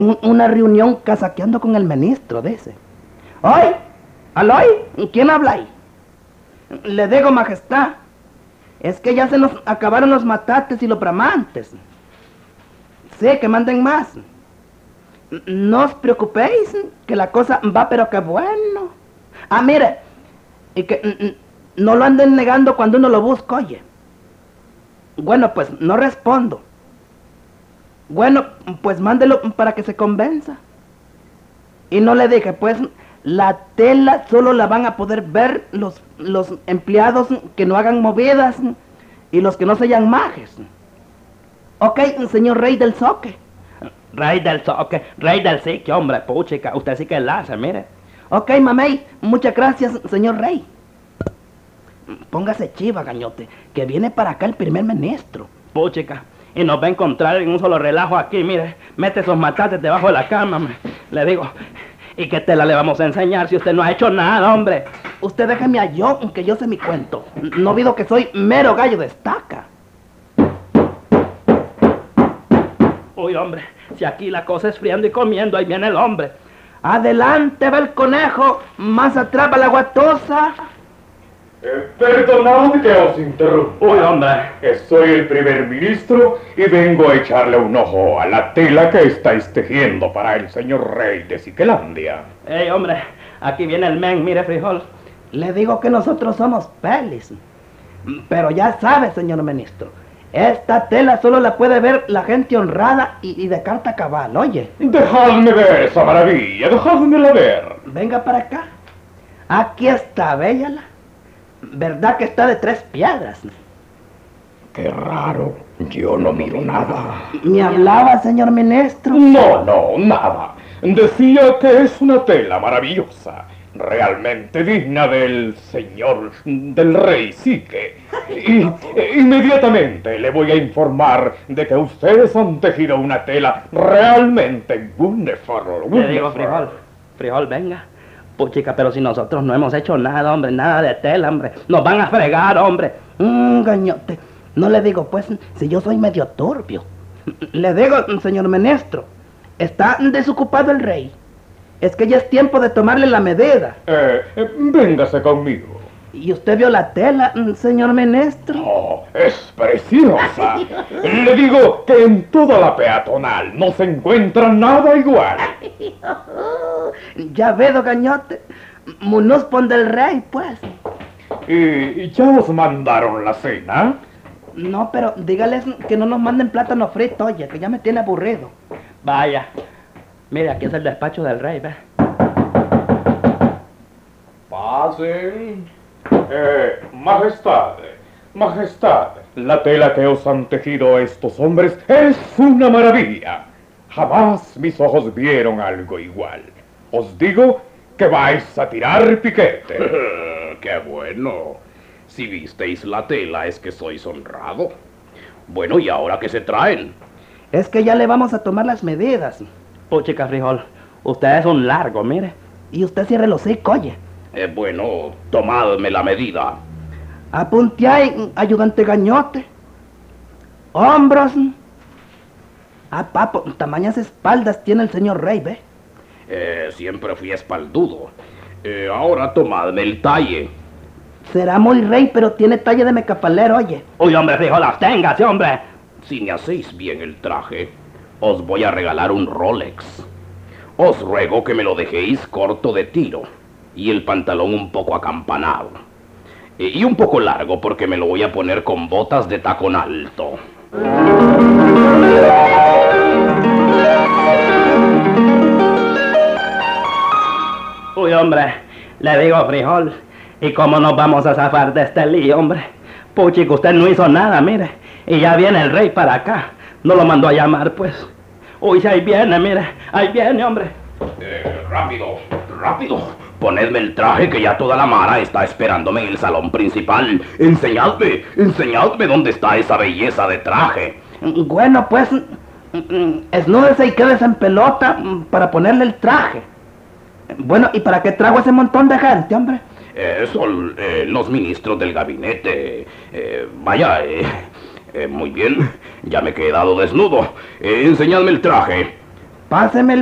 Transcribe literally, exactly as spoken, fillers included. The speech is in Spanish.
un, una reunión casaqueando con el ministro, dice. ¡Oye! ¿Aloy? ¿Quién habla ahí? Le digo, majestad, es que ya se nos acabaron los matates y los bramantes. Sí, que manden más. No os preocupéis, que la cosa va, pero que bueno. Ah, mire, y que no lo anden negando cuando uno lo busca, oye. Bueno, pues no respondo. Bueno, pues mándelo para que se convenza. Y no le dije, pues la tela solo la van a poder ver los, los empleados que no hagan movidas y los que no sean majes. Ok, señor rey del soque. Rey del soque, rey del sique, hombre, puchica, usted sí que la hace, mire. Ok, mamey, muchas gracias, señor rey. Póngase chiva, gañote, que viene para acá el primer ministro. Puchica, y nos va a encontrar en un solo relajo aquí, mire. Mete esos matates debajo de la cama, me. Le digo, ¿y qué tela le vamos a enseñar si usted no ha hecho nada, hombre? Usted déjeme a yo, que yo sé mi cuento. No olvido que soy mero gallo de estaca. Uy, hombre, si aquí la cosa es friando y comiendo, ahí viene el hombre. Adelante va el conejo, más atrás va la guatosa. Eh, perdonad que os interrumpa. Uy, hombre. Soy el primer ministro y vengo a echarle un ojo a la tela que estáis tejiendo para el señor rey de Siquelandia. Ey, hombre, aquí viene el men, mire, frijol. Le digo que nosotros somos pelis. Pero ya sabe, señor ministro, esta tela solo la puede ver la gente honrada y, y de carta cabal, oye. Dejadme ver esa maravilla, dejadmela ver. Venga para acá. Aquí está, véala. ¿Verdad que está de tres piedras? Qué raro, yo no miro nada. ¿Me hablaba, señor ministro? No, no, nada. Decía que es una tela maravillosa, realmente digna del señor, del rey Sique. Y e, inmediatamente le voy a informar de que ustedes han tejido una tela realmente wonderful. Le digo, frijol, frijol, venga. Puchica, pero si nosotros no hemos hecho nada, hombre, nada de tela, hombre. Nos van a fregar, hombre. Mmm, gañote. No le digo, pues, si yo soy medio turbio. Le digo, señor ministro, está desocupado el rey. Es que ya es tiempo de tomarle la medida. Eh, eh, véngase conmigo. ¿Y usted vio la tela, señor ministro? Oh, es preciosa. Le digo que en toda la peatonal no se encuentra nada igual. Ya veo, gañote. Munoz pon del rey, pues. ¿Y ya os mandaron la cena? No, pero dígales que no nos manden plátano frito, oye, que ya me tiene aburrido. Vaya. Mire, aquí es el despacho del rey, ¿ve? Pasen. Eh, majestad, majestad, la tela que os han tejido estos hombres es una maravilla. Jamás mis ojos vieron algo igual. Os digo que vais a tirar piquete. ¡Qué bueno! Si visteis la tela es que sois honrado. Bueno, ¿y ahora qué se traen? Es que ya le vamos a tomar las medidas. Puchica, frijol, usted es un largo, mire. Y usted cierre los hocico, oye. Eh, bueno, tomadme la medida. Apunte ahí, ayudante gañote. Hombros. Ah, papo, tamañas espaldas tiene el señor rey, ¿ve? Eh, siempre fui espaldudo. Eh, ahora tomadme el talle. Será muy rey, pero tiene talle de mecapalero, oye. Uy, hombre, frijol, absténgase, hombre. Si me hacéis bien el traje, os voy a regalar un Rolex. Os ruego que me lo dejéis corto de tiro y el pantalón un poco acampanado. Eh, y un poco largo porque me lo voy a poner con botas de tacón alto. Uy, hombre, le digo, frijol, ¿y cómo nos vamos a zafar de este lío, hombre? Puchica, usted no hizo nada, mire, y ya viene el rey para acá. No lo mandó a llamar, pues. Uy, si ahí viene, mire, ahí viene, hombre. Eh, rápido, rápido. Ponedme el traje que ya toda la mara está esperándome en el salón principal. Enseñadme, enseñadme dónde está esa belleza de traje. Bueno, pues, esnúdese y quédese en pelota para ponerle el traje. Bueno, ¿y para qué trago ese montón de gente, hombre? Eh, son eh, los ministros del gabinete. Eh, vaya, eh, eh, muy bien, ya me he quedado desnudo. Eh, enseñadme el traje. Páseme